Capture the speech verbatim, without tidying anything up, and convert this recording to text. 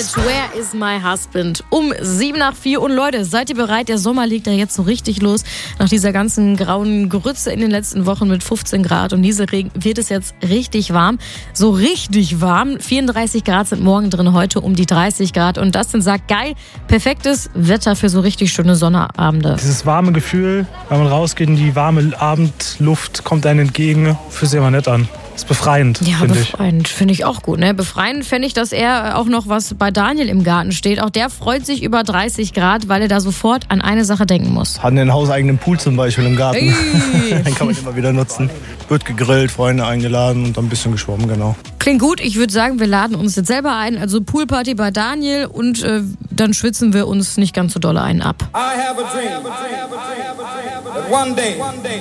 mit Where is my husband? Um sieben nach vier. Und Leute, seid ihr bereit? Der Sommer legt ja jetzt so richtig los. Nach dieser ganzen grauen Grütze in den letzten Wochen mit fünfzehn Grad und Nieselregen wird es jetzt richtig warm. So richtig warm. vierunddreißig Grad sind morgen drin, heute um die dreißig Grad. Und Dustin sagt, geil, perfektes Wetter für so richtig schöne Sonnabende. Dieses warme Gefühl, wenn man rausgeht in die warme Abendluft, kommt einem entgegen, fühlt sich immer nett an. Ist befreiend, ja, finde ich. Befreiend finde ich auch gut. Ne? Befreiend fände ich, dass er auch noch was bei Daniel im Garten steht. Auch der freut sich über dreißig Grad, weil er da sofort an eine Sache denken muss. Hat einen hauseigenen Pool zum Beispiel im Garten. Hey. Den kann man immer wieder nutzen. Wird gegrillt, Freunde eingeladen und dann ein bisschen geschwommen, genau. Klingt gut. Ich würde sagen, wir laden uns jetzt selber ein. Also Poolparty bei Daniel und äh, dann schwitzen wir uns nicht ganz so doll einen ab. I have a dream that one day